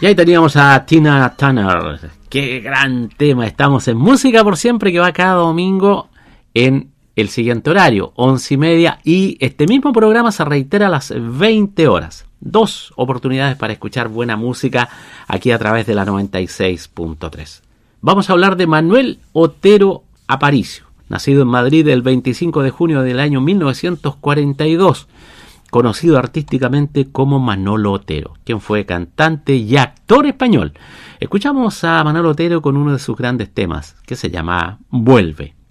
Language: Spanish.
Y ahí teníamos a Tina Turner. Qué gran tema. Estamos en Música por Siempre, que va cada domingo en el siguiente horario, 11:30. Y este mismo programa se reitera a las 20 horas. 2 oportunidades para escuchar buena música aquí a través de la 96.3. Vamos a hablar de Manuel Otero Aparicio, nacido en Madrid el 25 de junio del año 1942. Conocido artísticamente como Manolo Otero, quien fue cantante y actor español. Escuchamos a Manolo Otero con uno de sus grandes temas, que se llama Vuelve.